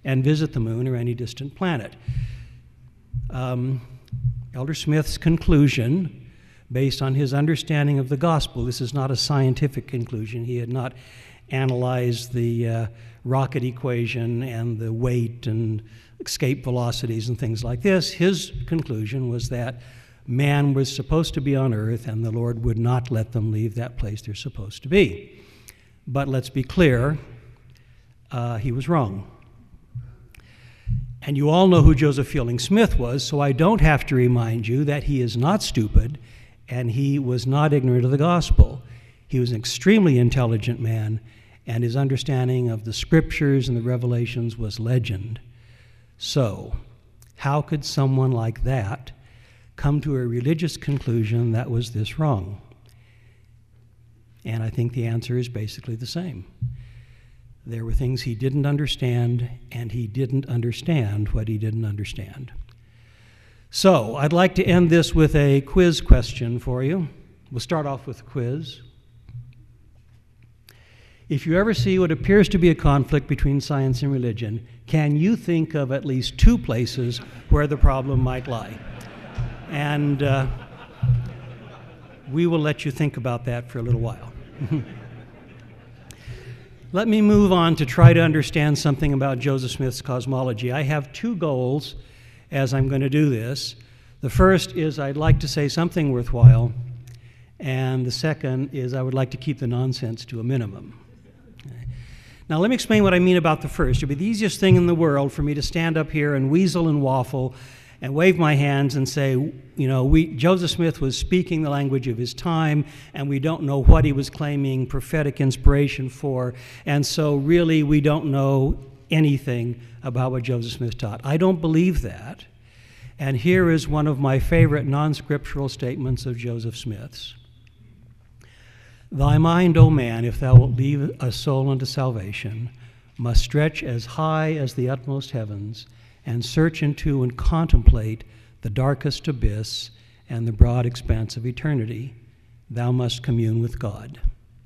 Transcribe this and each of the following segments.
and visit the moon or any distant planet. Elder Smith's conclusion, based on his understanding of the gospel, this is not a scientific conclusion. He had not analyzed the rocket equation and the weight and escape velocities and things like this. His conclusion was that man was supposed to be on earth and the Lord would not let them leave that place they're supposed to be. But let's be clear, he was wrong. And you all know who Joseph Fielding Smith was, so I don't have to remind you that he is not stupid and he was not ignorant of the gospel. He was an extremely intelligent man, and his understanding of the scriptures and the revelations was legend. So, how could someone like that come to a religious conclusion that was this wrong? And I think the answer is basically the same. There were things he didn't understand, and he didn't understand what he didn't understand. So, I'd like to end this with a quiz question for you. We'll start off with a quiz. If you ever see what appears to be a conflict between science and religion, can you think of at least two places where the problem might lie? And we will let you think about that for a little while. Let me move on to try to understand something about Joseph Smith's cosmology. I have two goals as I'm going to do this. The first is I'd like to say something worthwhile, and the second is I would like to keep the nonsense to a minimum. Now, let me explain what I mean about the first. It would be the easiest thing in the world for me to stand up here and weasel and waffle and wave my hands and say, you know, Joseph Smith was speaking the language of his time, and we don't know what he was claiming prophetic inspiration for, and so really we don't know anything about what Joseph Smith taught. I don't believe that, and here is one of my favorite non-scriptural statements of Joseph Smith's. Thy mind, O man, if thou wilt lead a soul unto salvation, must stretch as high as the utmost heavens, and search into and contemplate the darkest abyss and the broad expanse of eternity. Thou must commune with God.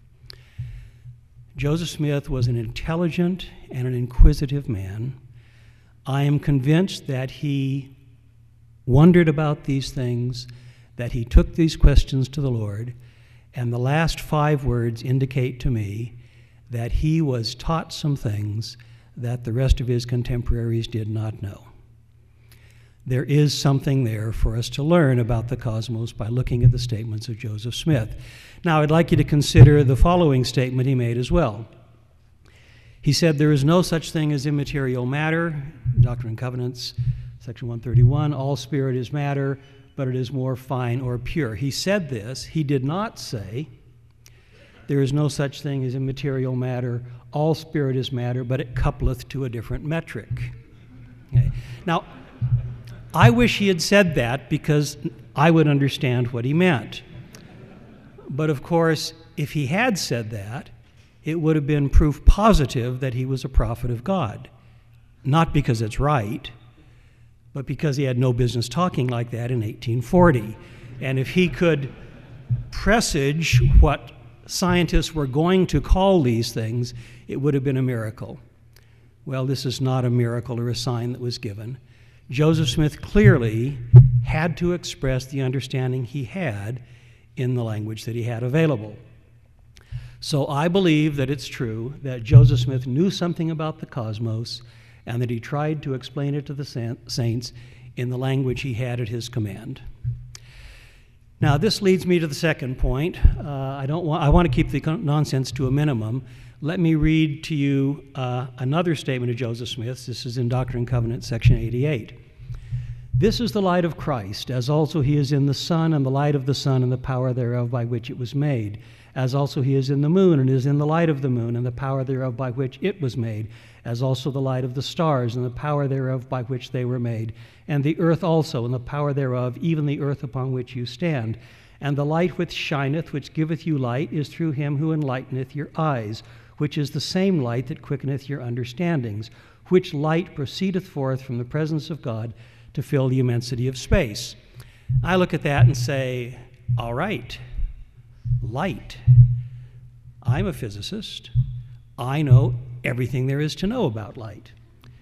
Joseph Smith was an intelligent and an inquisitive man. I am convinced that he wondered about these things, that he took these questions to the Lord, and the last 5 words indicate to me that he was taught some things that the rest of his contemporaries did not know. There is something there for us to learn about the cosmos by looking at the statements of Joseph Smith. Now, I'd like you to consider the following statement he made as well. He said, there is no such thing as immaterial matter. Doctrine and Covenants, section 131, all spirit is matter, but it is more fine or pure. He said this. He did not say, there is no such thing as immaterial matter, all spirit is matter, but it coupleth to a different metric. Okay. Now, I wish he had said that because I would understand what he meant. But of course, if he had said that, it would have been proof positive that he was a prophet of God. Not because it's right, but because he had no business talking like that in 1840. And if he could presage what scientists were going to call these things, it would have been a miracle. Well, this is not a miracle or a sign that was given. Joseph Smith clearly had to express the understanding he had in the language that he had available. So I believe that it's true that Joseph Smith knew something about the cosmos and that he tried to explain it to the saints in the language he had at his command. Now, this leads me to the second point. I want to keep the nonsense to a minimum. Let me read to you another statement of Joseph Smith's. This is in Doctrine and Covenants, section 88. This is the light of Christ, as also he is in the sun, and the light of the sun, and the power thereof by which it was made. As also he is in the moon, and is in the light of the moon, and the power thereof by which it was made. As also the light of the stars, and the power thereof by which they were made. And the earth also, and the power thereof, even the earth upon which you stand. And the light which shineth, which giveth you light, is through him who enlighteneth your eyes, which is the same light that quickeneth your understandings, which light proceedeth forth from the presence of God to fill the immensity of space. I look at that and say, all right, light. I'm a physicist. I know everything there is to know about light.